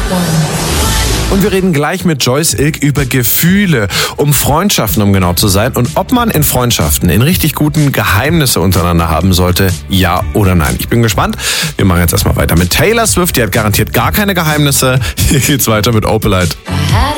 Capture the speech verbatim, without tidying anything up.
Und wir reden gleich mit Joyce Ilk über Gefühle, um Freundschaften, um genau zu sein. Und ob man in Freundschaften in richtig guten Geheimnisse untereinander haben sollte, ja oder nein. Ich bin gespannt. Wir machen jetzt erstmal weiter mit Taylor Swift. Die hat garantiert gar keine Geheimnisse. Hier geht's weiter mit Opalite.